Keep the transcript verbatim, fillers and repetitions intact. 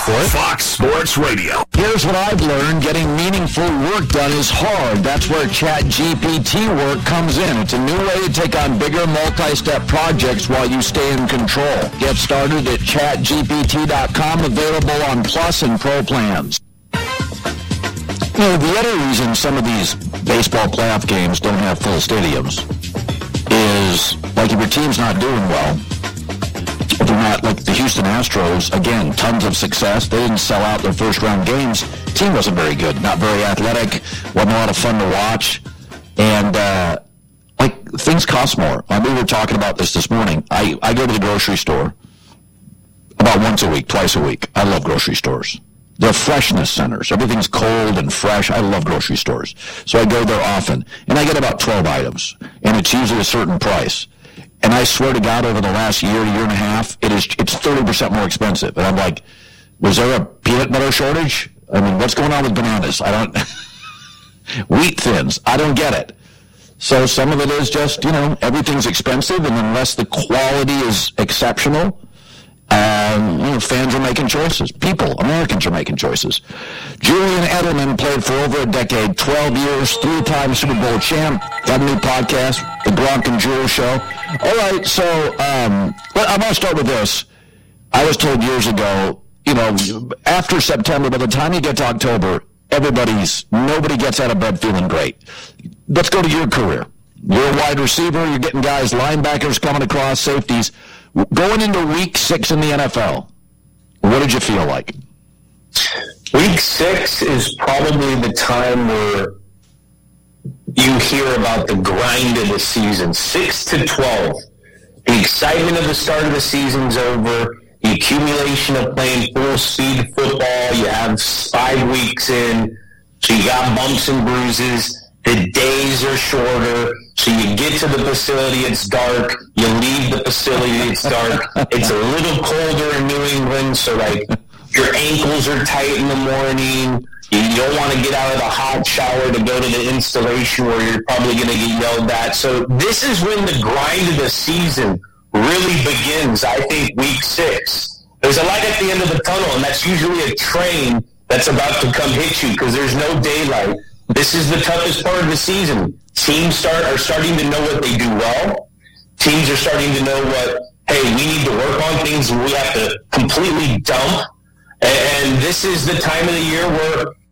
for it. Fox Sports Radio. Here's what I've learned. Getting meaningful work done is hard. That's where ChatGPT work comes in. It's a new way to take on bigger multi-step projects while you stay in control. Get started at chat G P T dot com, available on Plus and Pro plans. You know, the other reason some of these baseball playoff games don't have full stadiums is, like, if your team's not doing well, if they're not, like the Houston Astros, again, tons of success. They didn't sell out their first-round games. Team wasn't very good, not very athletic, wasn't a lot of fun to watch. And, uh, like, things cost more. Uh, we were talking about this this morning. I, I go to the grocery store about once a week, twice a week. I love grocery stores. They're freshness centers. Everything's cold and fresh. I love grocery stores. So I go there often. And I get about twelve items. And it's usually a certain price. And I swear to God, over the last year, year and a half, it is, it's thirty percent more expensive. And I'm like, was there a peanut butter shortage? I mean, what's going on with bananas? I don't, wheat thins. I don't get it. So some of it is just, you know, everything's expensive, and unless the quality is exceptional, um, you know, fans are making choices. People, Americans are making choices. Julian Edelman played for over a decade, twelve years, three-time Super Bowl champ. Got a new podcast, The Gronk and Jules Show. All right, so um, well, I'm going to start with this. I was told years ago, you know, after September, by the time you get to October, everybody's, nobody gets out of bed feeling great. Let's go to your career. You're a wide receiver. You're getting guys, linebackers coming across, safeties. Going into week six in the N F L, what did you feel like? Week six is probably the time where you hear about the grind of the season. Six to twelve. The excitement of the start of the season's over. The accumulation of playing full-speed football. You have five weeks in, so you got bumps and bruises. The days are shorter, so you get to the facility, it's dark. You leave the facility, it's dark. It's a little colder in New England, so, like, your ankles are tight in the morning. You don't want to get out of the hot shower to go to the installation where you're probably going to get yelled at. So this is when the grind of the season really begins, I think, week six. There's a light at the end of the tunnel, and that's usually a train that's about to come hit you because there's no daylight. This is the toughest part of the season. Teams start are starting to know what they do well. Teams are starting to know what, hey, we need to work on things and we have to completely dump. And this is the time of the year where